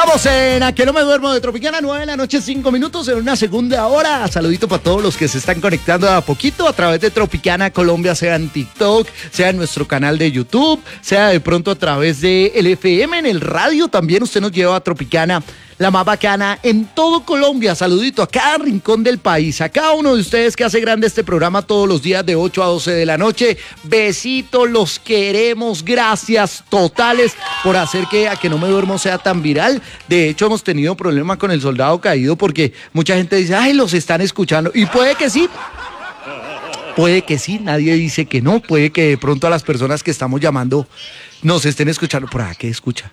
Estamos en A que no me duermo de Tropicana, 9 de la noche, 5 minutos, en una segunda hora. Saludito para todos los que se están conectando a poquito a través de Tropicana Colombia, sea en TikTok, sea en nuestro canal de YouTube, sea de pronto a través de el FM, en el radio también. Usted nos lleva a Tropicana, la más bacana en todo Colombia. Saludito a cada rincón del país, a cada uno de ustedes que hace grande este programa todos los días de 8 a 12 de la noche. Besitos, los queremos, gracias totales por hacer que A que no me duermo sea tan viral. De hecho, hemos tenido problemas con el Soldado Caído porque mucha gente dice, ay, los están escuchando, y puede que sí. Puede que sí, nadie dice que no. Puede que de pronto a las personas que estamos llamando nos estén escuchando. ¿Por acá qué escucha?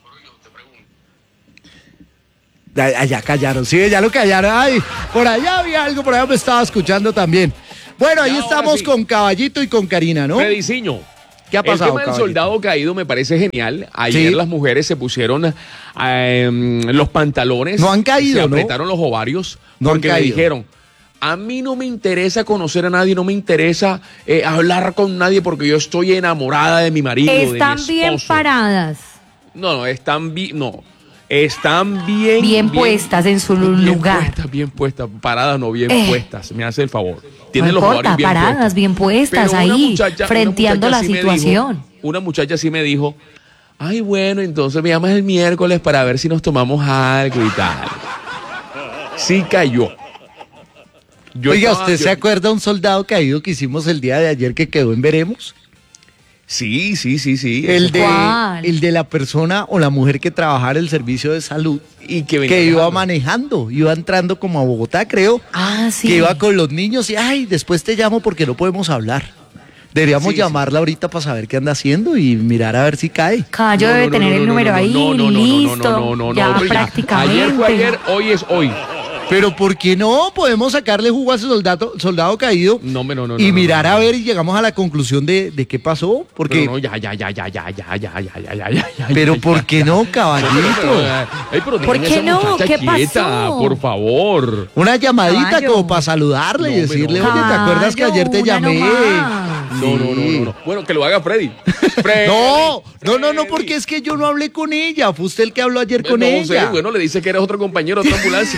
Allá callaron, sí, ya lo callaron. Ay, por allá había algo, por allá me estaba escuchando también. Bueno, ahí estamos sí, con Caballito y con Karina, ¿no? Frediciño, ¿qué ha pasado, el tema del Soldado Caído me parece genial. Ayer sí, las mujeres se pusieron los pantalones. No han caído, se apretaron los ovarios porque me dijeron, a mí no me interesa conocer a nadie, no me interesa hablar con nadie porque yo estoy enamorada de mi marido, de mi esposo. Están bien paradas. No, están bien, no. Están bien puestas en su lugar. Bien puestas, paradas, no bien puestas. Me hace el favor. Tienen no los ovarios bien paradas, puestos. Bien puestas ahí, frenteando la situación. Una muchacha sí me dijo, ay, bueno, entonces me llamas el miércoles para ver si nos tomamos algo y tal. Sí cayó. Oiga, ¿usted se acuerda de un Soldado Caído que hicimos el día de ayer que quedó en Veremos? Sí. El de la persona o la mujer que trabajara en el servicio de salud y que iba manejando, iba entrando como a Bogotá, creo. Sí. Que iba con los niños y, ay, después te llamo porque no podemos hablar. Deberíamos llamarla ahorita para saber qué anda haciendo y mirar a ver si cae. Cayo debe tener el número ahí, listo. Ya prácticamente. Ayer fue ayer, hoy es hoy. Pero ¿por qué no? Podemos sacarle jugo a ese soldado caído y mirar a ver y llegamos a la conclusión de qué pasó. Porque... Pero ¿por qué no, caballito? ¿Por qué no? ¿Qué pasó? Por favor. Una llamadita como para saludarle y decirle, oye, ¿te acuerdas que ayer te llamé? No. Bueno, que lo haga Freddy. No, porque es que yo no hablé con ella. Fue usted el que habló ayer con ella. Bueno, le dice que eres otro compañero de otra ambulancia.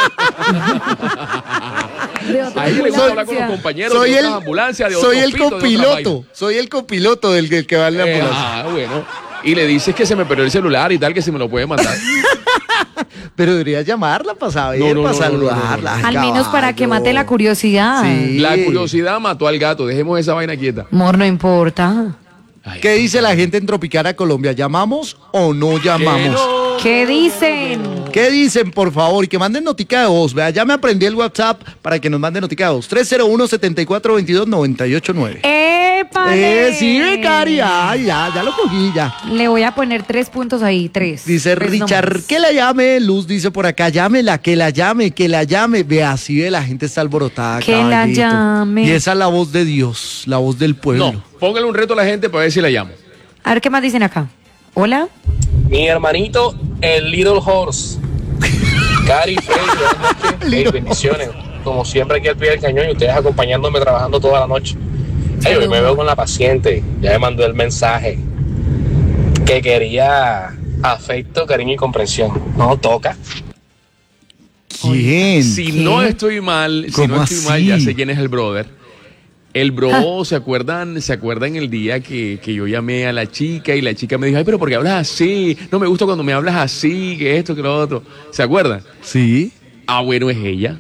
Ahí le gusta hablar con los compañeros de otras ambulancias, de soy el copiloto. Soy el copiloto del que va en la ambulancia. Bueno. Y le dices que se me perdió el celular y tal, que se me lo puede mandar. Pero deberías llamarla para saber, para saludarla. Al menos para que mate la curiosidad. Sí. La curiosidad mató al gato. Dejemos esa vaina quieta. Amor, no importa. ¿Qué dice la gente en Tropicana Colombia? ¿Llamamos o no llamamos? ¿Qué dicen? ¿Qué dicen, por favor? Y que manden notica de voz. Vea, ya me aprendí el WhatsApp para que nos manden notica de voz. 301-7422-989. ¡Épale! Sí, becaria. Ya lo cogí, ya. Le voy a poner 3 puntos ahí, 3. Dice Richard, no, que la llame. Luz dice por acá, llámela, que la llame. Vea, así ve, la gente está alborotada. Que caballito. La llame. Y esa es la voz de Dios, la voz del pueblo. No, póngale un reto a la gente para ver si la llamo. A ver, ¿qué más dicen acá? ¿Hola? Mi hermanito, el Little Horse. Cari, Freddy, bendiciones. Como siempre aquí al pie del cañón y ustedes acompañándome trabajando toda la noche. Hoy me veo con la paciente. Ya me mandó el mensaje que quería afecto, cariño y comprensión. No toca. ¿Quién? Si no estoy mal, ya sé quién es el brother. El bro, ¿se acuerdan el día que yo llamé a la chica y la chica me dijo, ay, pero ¿por qué hablas así? No me gusta cuando me hablas así, que esto, que lo otro. ¿Se acuerdan? Sí. Bueno, es ella.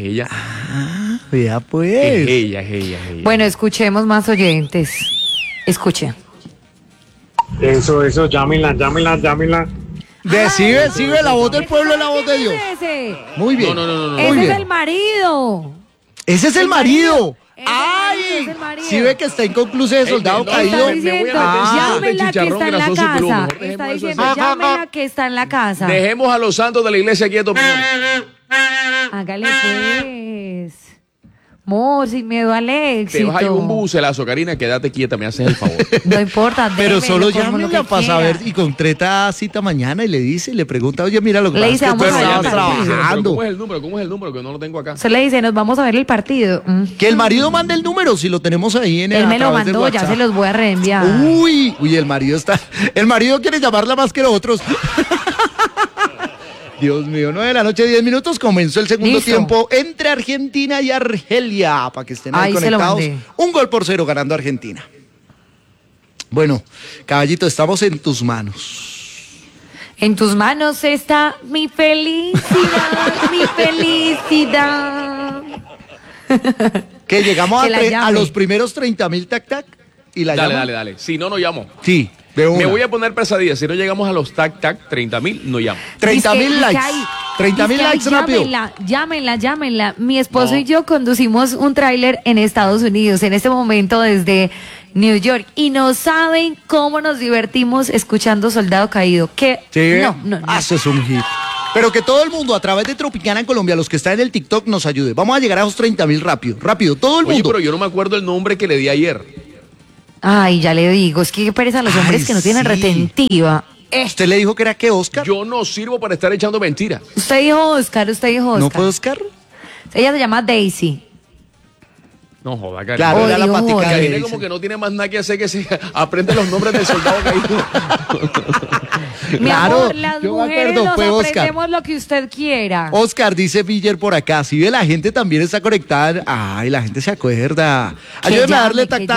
Vea pues. Es ella. Bueno, escuchemos más oyentes. Escuche. Eso, llámenla. Sigue la voz del pueblo, la voz de Dios. Muy bien. No. Ese es el marido. Ese es el marido. ¡Ay! Si ve que está inconclusa de Soldado Caído. Llámela que está en la casa. Está diciendo, llámela que está en la casa. Dejemos a los santos de la iglesia quietos. Hágale pues. Amor, sin miedo al éxito. Te vas a ir un bucelazo, Karina, quédate quieta, me haces el favor. No importa, pero solo llámela para saber y concreta cita mañana y le dice, le pregunta, oye, mira lo que pasa es que tú estabas trabajando. ¿Cómo es el número? Que no lo tengo acá. Se le dice, nos vamos a ver el partido. Que el marido mande el número, si lo tenemos ahí en el. Él me lo mandó, ya se los voy a reenviar. Uy, el marido quiere llamarla más que los otros. Dios mío, 9 de la noche, 10 minutos. Comenzó el segundo tiempo entre Argentina y Argelia. Para que estén ahí conectados. 1-0 ganando Argentina. Bueno, caballito, estamos en tus manos. En tus manos está mi felicidad, mi felicidad. Que llegamos a los primeros 30,000 tac. Y la dale. Si no, no llamo. Sí, de una. Me voy a poner pesadilla. Si no llegamos a los tac, 30,000, no llamo. 30,000 likes. 30,000 likes rápido. Llámenla. Mi esposo y yo conducimos un tráiler en Estados Unidos en este momento desde New York y no saben cómo nos divertimos escuchando Soldado Caído. Que sí, no. Eso es un hit. Pero que todo el mundo a través de Tropicana en Colombia, los que están en el TikTok, nos ayude. Vamos a llegar a esos 30,000 rápido, todo el mundo. Oye, pero yo no me acuerdo el nombre que le di ayer. Ay, ya le digo, es que qué pereza los hombres que no tienen retentiva. ¿Usted le dijo que era que Oscar? Yo no sirvo para estar echando mentiras. Usted dijo Oscar. ¿No fue Oscar? Ella se llama Daisy. No joda, Karina. Claro, era la patica. Karina como que no tiene más nada que hacer que se aprende los nombres del soldado caído. Mi amor, las mujeres nos aprendemos lo que usted quiera. Oscar, dice Miller por acá. Si ve, la gente también está conectada. Ay, la gente se acuerda. Ayúdeme a darle tac,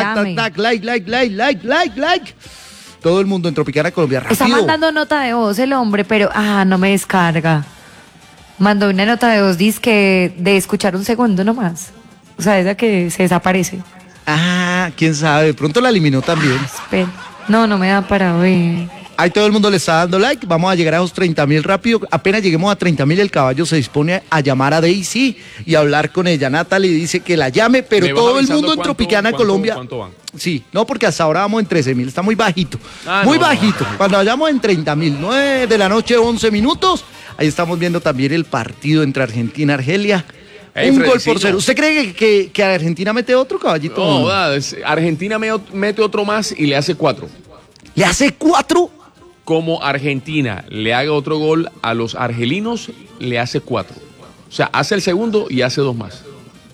like. Todo el mundo en Tropicana Colombia, rápido. Está mandando nota de voz el hombre, pero no me descarga. Mandó una nota de voz, dice de escuchar un segundo nomás. O sea, esa que se desaparece. Quién sabe, de pronto la eliminó también. Espera. No me da para ver. Ahí todo el mundo le está dando like. Vamos a llegar a los 30,000 rápido. Apenas lleguemos a 30,000, el caballo se dispone a llamar a Daisy y a hablar con ella. Natalie dice que la llame, pero todo el mundo en Tropicana Colombia. ¿Cuánto van? Sí, no, porque hasta ahora vamos en 13,000. Está muy bajito. Bajito. Cuando vayamos en 30,000, 9 de la noche, 11 minutos. Ahí estamos viendo también el partido entre Argentina y Argelia. Un gol por 0. ¿Usted cree que Argentina mete otro, caballito? No, Argentina mete otro más y le hace 4. ¿Le hace 4? Como Argentina le haga otro gol a los argelinos, le hace 4. O sea, hace el segundo y hace 2 más.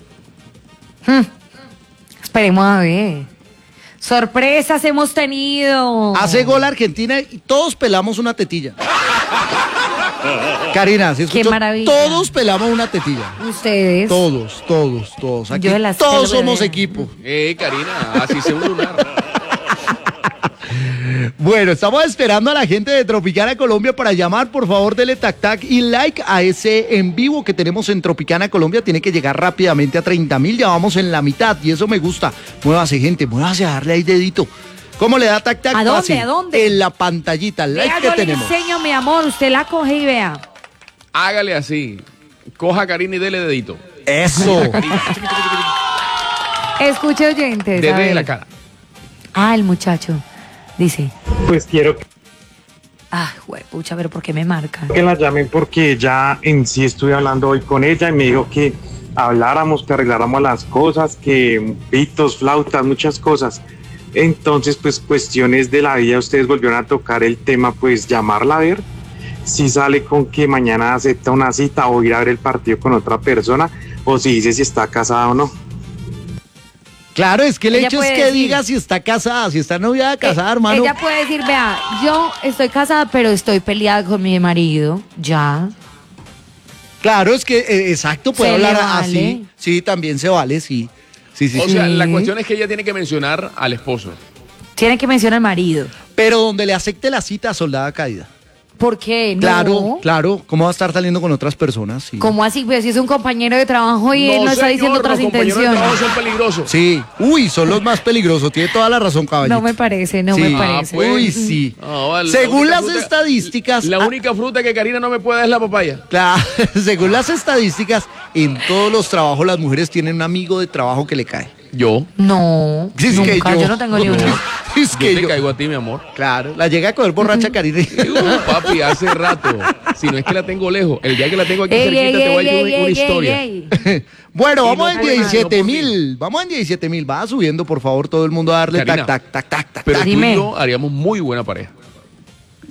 Esperemos a ver. Sorpresas hemos tenido. Hace gol Argentina y todos pelamos una tetilla. Karina, ¿sí escuchó? Qué maravilla. Todos pelamos una tetilla. Ustedes. Todos. Aquí todos somos equipo. Karina, así se une. Bueno, estamos esperando a la gente de Tropicana Colombia para llamar. Por favor, dele tac y like a ese en vivo que tenemos en Tropicana Colombia. Tiene que llegar rápidamente a 30,000. Ya vamos en la mitad y eso me gusta. Muévase, gente, muévase a darle ahí dedito. ¿Cómo le da tac? ¿A dónde? Fácil. ¿A dónde? En la pantallita, el like que tenemos. Yo le enseño, mi amor, usted la coge y vea. Hágale así. Coja a Karina y dele dedito. Eso. Escuche, oyentes. Dele la cara. El muchacho dice. Pues quiero pucha, pero ¿por qué me marca? que la llamen porque ya en sí estuve hablando hoy con ella y me dijo que habláramos, que arregláramos las cosas, que pitos, flautas, muchas cosas. Entonces, pues cuestiones de la vida, ustedes volvieron a tocar el tema, pues llamarla a ver si sale con que mañana acepta una cita o ir a ver el partido con otra persona, o si dice si está casada o no. Claro, es que el Ella hecho es puede que decir, diga si está casada, si está noviada, casada, hermano. Ella puede decir, vea, yo estoy casada, pero estoy peleada con mi marido, ya. Claro, es que, exacto, puede Se hablar le vale. así. Sí, también se vale, sí. Sí. O sea, la cuestión es que ella tiene que mencionar al esposo. Tiene que mencionar al marido. Pero donde le acepte la cita, soldada caída. ¿Por qué? No. Claro. ¿Cómo va a estar saliendo con otras personas? Sí. ¿Cómo así? Pues si es un compañero de trabajo y él no está diciendo otras intenciones. Los compañeros de trabajo son peligrosos. Sí. Uy, son los más peligrosos. Tiene toda la razón, caballito. No me parece, no me parece. Pues. Uy, sí. Vale, según las estadísticas... La única fruta que Karina no me puede dar es la papaya. Claro, según las estadísticas, en todos los trabajos las mujeres tienen un amigo de trabajo que le cae. ¿Yo? No, Es nunca, que yo no tengo ni uno. Es que yo te caigo a ti, mi amor. Claro, la llega a coger borracha, Karina. Papi, hace rato. Si no es que la tengo lejos, el día que la tengo aquí cerquita te voy a decir una historia. Bueno, vamos no en por nada, 17,000. Vamos en 17,000. Va subiendo, por favor, todo el mundo a darle Karina, tac. Pero tú y Dime. yo haríamos muy buena pareja.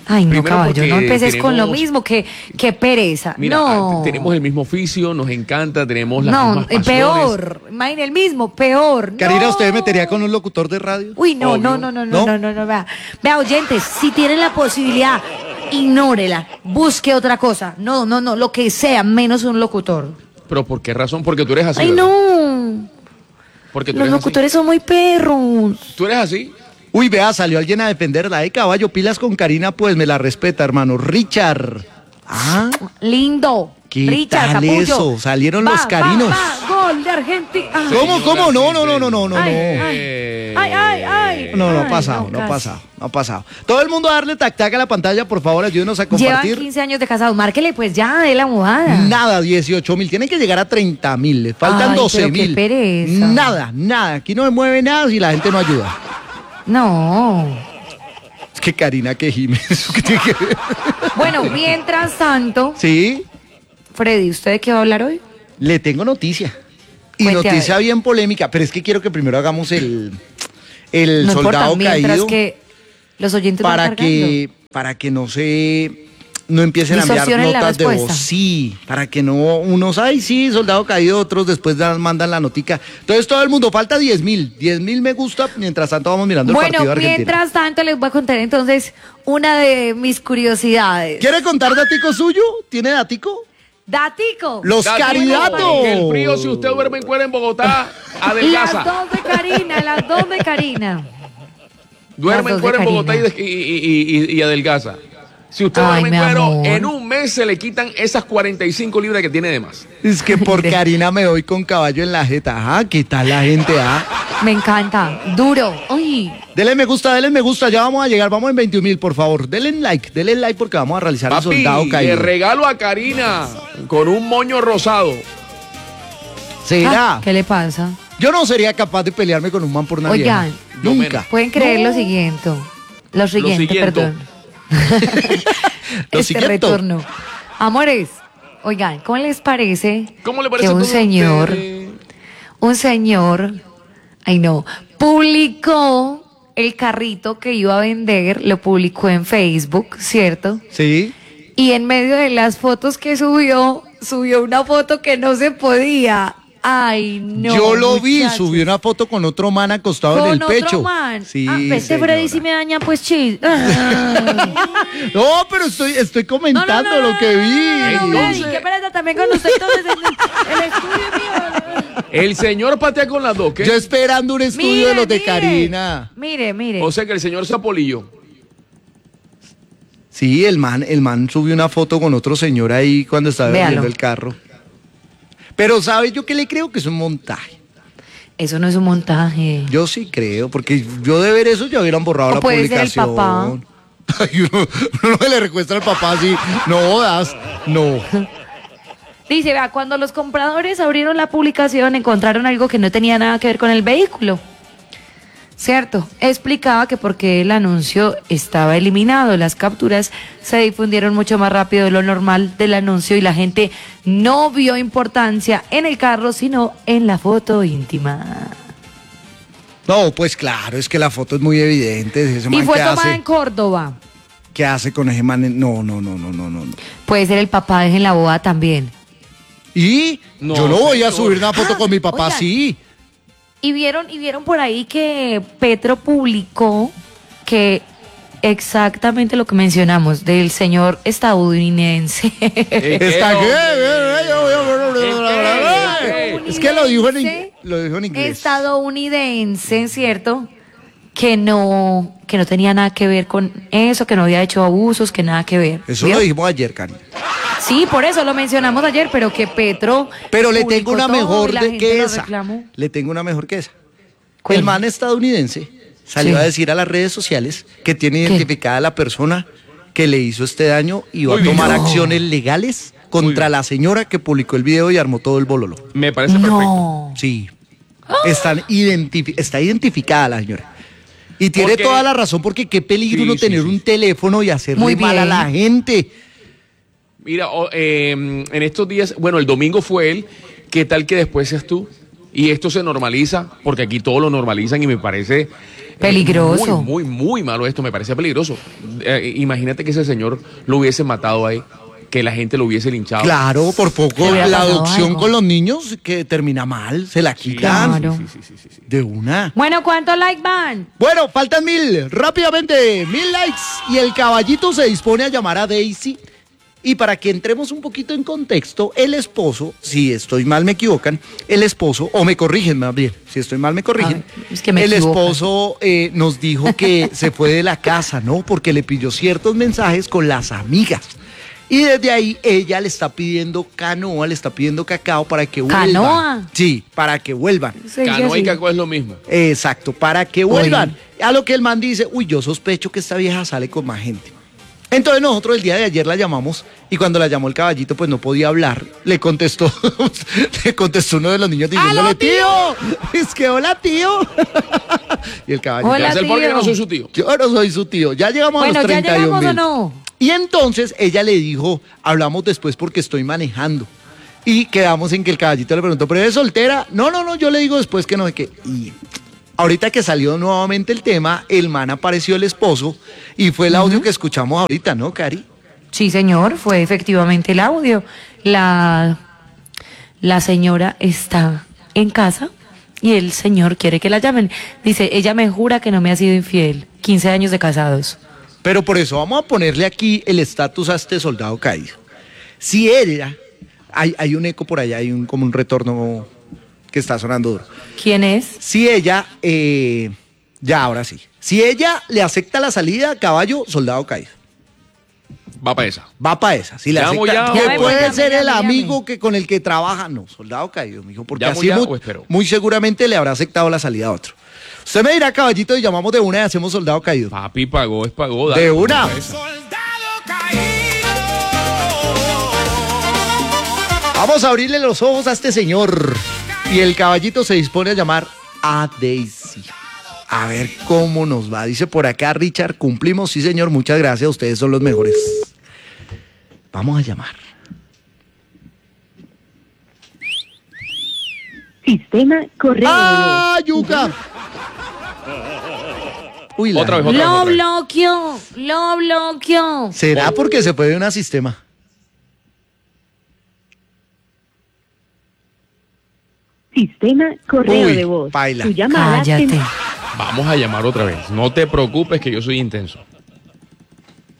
Ay, no, Primero caballo, porque no empeces con lo tenemos- mismo, que pereza. Mira, no. tenemos el mismo oficio, nos encanta, tenemos las No, mismas pasiones. peor. Imagina el mismo, peor. Karina, no. ¿usted me metería con un locutor de radio? Uy, no, Obvio. no, vea, oyentes, si tienen la posibilidad, ignórela, busque otra cosa. No, lo que sea, menos un locutor. ¿Pero por qué razón? Porque tú eres así. Ay, ¿verdad? no. Porque tú Los eres locutores son muy perros. así. Tú eres así. Uy, vea, salió alguien a defenderla, caballo, pilas con Karina, pues me la respeta, hermano. Richard. Ah, Lindo. ¿qué Richard, tal capullo. eso? Salieron los carinos. Gol de Argentina. Ay. ¿Cómo? No. Ay. No ha Ay, pasado. casi. Todo el mundo a darle tac-tac a la pantalla, por favor, ayúdenos a Llevan compartir. 15 años de casados. Márquele pues ya de la mudada. Nada, 18.000. Tienen que llegar a 30.000. Les faltan Ay, pero qué 12.000. pereza. Nada. Aquí no se mueve nada si la gente no ayuda. No. Es que Karina que gime. ¿Eso qué tiene que ver? Bueno, mientras tanto, Sí, Freddy, ¿usted de qué va a hablar hoy? le tengo noticia. Y Cuente, a noticia ver. bien polémica, pero es que quiero que primero hagamos el No soldado importa, mientras caído que los oyentes van para cargando. que no empiecen a enviar Distorsionen la notas de voz. respuesta. Sí, para que no unos, ay, sí, soldado caído, otros después mandan la notica. Entonces todo el mundo, falta 10.000. 10.000 me gusta, mientras tanto vamos mirando el Bueno, partido de Argentina. mientras tanto les voy a contar entonces una de mis curiosidades. ¿Quiere contar datico suyo? ¿Tiene datico? Datico. Los Datico, caridatos. que el frío, si usted duerme en cuera en Bogotá, Las adelgaza. dos de Karina, las dos de Karina. Duerme en Las dos cuero de en Bogotá Karina. y adelgaza. Si usted Ay, duerme mi en cuero, amor. en un mes se le quitan esas 45 libras que tiene de más. Es que por Karina me voy con caballo en la jeta. Ajá, ¿qué tal la gente? Me encanta. Duro. Uy. Denle me gusta, ya vamos a llegar, vamos en 21.000, por favor. Denle like porque vamos a realizar el Papi, soldado le caído. regalo a Karina con un moño rosado. ¿Será? Ah, ¿qué le pasa? Yo no sería capaz de pelearme con un man por una Oigan, vieja. yo Nunca. menos. Pueden creer lo siguiente. Lo siguiente, siguiente. perdón. Lo Este siguiente. retorno. Amores, oigan, ¿cómo les parece ¿Cómo le parece que a un todos señor, ay no, publicó el carrito que iba a vender, lo publicó en Facebook, ¿cierto? Sí. Y en medio de las fotos que subió una foto que no se podía. Ay, no. Yo lo vi, muchachos. subí una foto con otro man acostado Con en el otro pecho. man. Sí, Este Freddy sí me daña pues chis. No, pero estoy comentando lo que vi. Entonces- Qué pereza también con usted entonces en el estudio mío. El señor patea con las dos, ¿qué? Yo esperando un estudio de los de Karina. Mire. O sea que el señor se apolilló. Sí, el man subió una foto con otro señor ahí cuando estaba Véalo. viendo el carro. Pero ¿sabe yo qué le creo? Que es un montaje. Eso no es un montaje. Yo sí creo, porque yo de ver eso ya hubieran borrado O la puede ser el publicación. papá. Ay, uno no le recuesta al papá así. No das, no. Dice, vea, cuando los compradores abrieron la publicación encontraron algo que no tenía nada que ver con el vehículo. Cierto, explicaba que porque el anuncio estaba eliminado, las capturas se difundieron mucho más rápido de lo normal del anuncio y la gente no vio importancia en el carro, sino en la foto íntima. No, pues claro, es que la foto es muy evidente. Ese Y man, fue ¿qué tomada hace? en Córdoba. ¿Qué hace con ese man? No. Puede ser el papá de en la boda también. Y No, yo no voy a señor. subir una foto con mi papá oigan. así. Y vieron por ahí que Petro publicó que exactamente lo que mencionamos del señor estadounidense. Está ¿Qué? Es que lo dijo en inglés. Estadounidense, ¿cierto? Que no tenía nada que ver con eso, que no había hecho abusos, que nada que ver. Eso ¿Vio? lo dijimos ayer, Cari. Sí, por eso lo mencionamos ayer, pero que Petro. Pero le publicó tengo una todo mejor y la de gente que lo esa. reclamó. Le tengo una mejor que esa. ¿Cuál? El man estadounidense salió Sí. a decir a las redes sociales que tiene ¿Qué? identificada a la persona que le hizo este daño y va a Uy, tomar no. acciones legales contra la señora que publicó el video y armó todo el bololo. Me parece perfecto. No. Sí. Está identificada la señora. Y tiene Porque- toda la razón porque qué peligro Sí, uno sí, tener sí. un teléfono y hacerle Muy mal a bien. la gente. Mira, en estos días, bueno, el domingo fue él. ¿Qué tal que después seas tú? Y esto se normaliza, porque aquí todo lo normalizan y me parece peligroso. Muy malo esto, me parece peligroso. Imagínate que ese señor lo hubiese matado ahí, que la gente lo hubiese linchado. Claro, por poco la adopción con los niños que termina mal, se la quitan. Claro. Sí. De una. Bueno, ¿cuántos likes van? Bueno, faltan 1000. Rápidamente, 1000 likes. Y el caballito se dispone a llamar a Daisy. Y para que entremos un poquito en contexto, el esposo, si estoy mal me equivocan, el esposo, o me corrigen más bien, si estoy mal me corrigen, es que me el equivocan. esposo nos dijo que se fue de la casa, ¿no? Porque le pidió ciertos mensajes con las amigas. Y desde ahí ella le está pidiendo canoa, le está pidiendo cacao para que vuelvan. ¿Canoa? Sí, para que vuelvan. Canoa y cacao es lo mismo. Exacto, para que vuelvan. A lo que el man dice, uy, yo sospecho que esta vieja sale con más gente. Entonces nosotros el día de ayer la llamamos y cuando la llamó el caballito pues no podía hablar. Le contestó uno de los niños diciéndole, ¡Aló, tío! Es que hola, tío. Y el caballito, Hola, ¿Es el porque no soy su tío? yo no soy su tío. Ya llegamos a los 31.000. ¿Ya llegamos o no? Y entonces ella le dijo, hablamos después porque estoy manejando. Y quedamos en que el caballito le preguntó, ¿pero eres soltera? No, yo le digo después que no sé qué. Y ahorita que salió nuevamente el tema, el man apareció el esposo y fue el audio que escuchamos ahorita, ¿no, Cari? Sí, señor, fue efectivamente el audio. La señora está en casa y el señor quiere que la llamen. Dice, ella me jura que no me ha sido infiel. 15 años de casados. Pero por eso vamos a ponerle aquí el estatus a este soldado caído. Si ella, hay un eco por allá, hay como un retorno que está sonando duro. ¿Quién es? Si ella, ya ahora sí, si ella le acepta la salida, caballo, soldado caído. Va para esa. Va para esa. Si le Llamo acepta, ya, que llame, puede llame, ser el llame. amigo con el que trabaja. No, soldado caído, mijo, porque ¿Llamo así ya o espero? muy seguramente le habrá aceptado la salida a otro. Usted me dirá, caballito, y llamamos de una y hacemos soldado caído. Papi pagó, es pagó. De una. Vamos a abrirle los ojos a este señor. Y el caballito se dispone a llamar a Daisy. A ver cómo nos va. Dice por acá Richard, cumplimos. Sí, señor, muchas gracias. Ustedes son los mejores. Vamos a llamar. Sistema correo. ¡Ah, yuca! Uy, Otra vez. Lo bloqueó. ¿Será porque se puede un sistema? Sistema correo Uy, de voz. paila. Tu llamada Cállate. Vamos a llamar otra vez. No te preocupes que yo soy intenso.